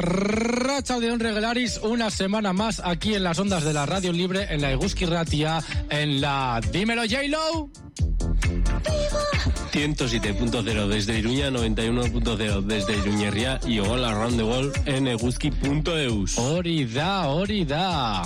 Arratsaldeon de un reglaris, una semana más aquí en las ondas de la Radio Libre, en la Eguzki Ratia, en la Dímelo J-Lo. 107.0 desde Iruña, 91.0 desde Iruñerria y all around the world en eguzki.eus. Orida.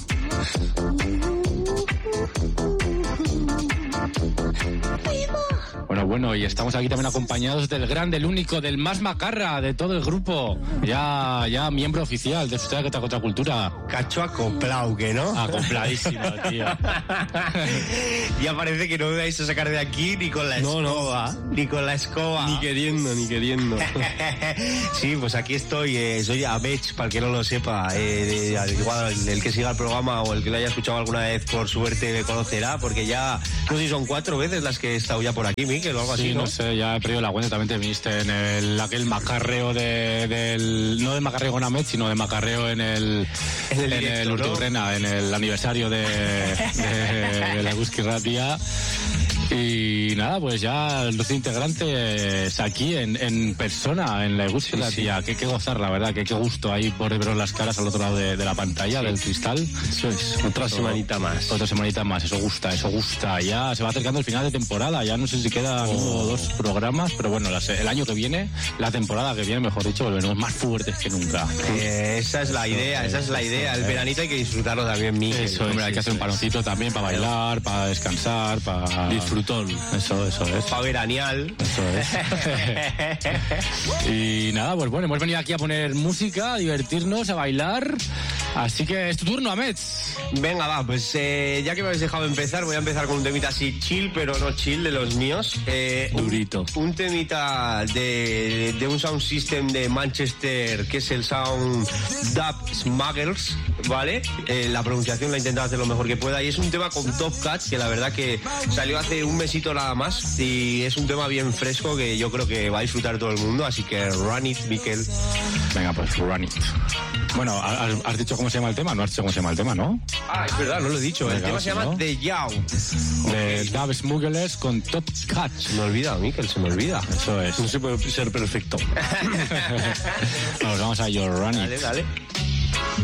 Bueno, y estamos aquí también acompañados del grande, el único, del más macarra de todo el grupo. Ya miembro oficial de Sociedad de Contracultura. Cacho acoplao, ¿que no? Acopladísimo, tío. Ya parece que no me vais a sacar de aquí ni con la escoba. No. Ni con la escoba. Ni queriendo. Sí, pues aquí estoy. Soy Amech, para el que no lo sepa. Igual el que siga el programa o el que lo haya escuchado alguna vez, por suerte me conocerá, porque ya, no sé si son 4 veces las que he estado ya por aquí, Miquel, o algo así, ¿no? No sé, ya he perdido la cuenta. También te viniste en aquel macarreo del... No de macarreo con Amet, sino de macarreo en el Urturrena, ¿no? En el aniversario de la Eguzki Ratia. Y nada, pues ya los integrantes aquí en persona, en la Eguzki Ratia. Sí. Qué gozar, la verdad, qué gusto ahí por veros las caras al otro lado de la pantalla, sí, del cristal. Eso es, otra semanita más. Eso gusta. Ya se va acercando el final de temporada, ya no sé si quedan 1 o 2 programas, pero bueno, el año que viene, la temporada que viene, mejor dicho, volveremos más fuertes que nunca. Esa es la idea. El veranito hay que disfrutarlo también, Miquel. Eso, hombre, hay que hacer un paloncito también para bailar, para descansar, para... Disfrutón. Eso es. Para veranial. Eso es. Y nada, pues bueno, hemos venido aquí a poner música, a divertirnos, a bailar. Así que es tu turno, Amets. Venga, va, pues ya que me habéis dejado empezar, voy a empezar con un temita así chill, pero no chill, de los míos. Durito. Un temita de un sound system de Manchester, que es el Sound Dub Smugglers, ¿vale? La pronunciación la he intentado hacer lo mejor que pueda, y es un tema con Top Cat, que la verdad que salió hace un mesito nada más, y es un tema bien fresco que yo creo que va a disfrutar todo el mundo, así que run it, Miquel. Venga, pues run it. Bueno, has dicho cómo se llama el tema, no has dicho cómo se llama el tema, ¿no? Ah, es verdad, no lo he dicho. El tema se llama The Yao. De Dub Smugglers con Top Cat. Se me olvida, Miquel, se me olvida. Eso es. No se puede ser perfecto. Vamos a your run it. Dale.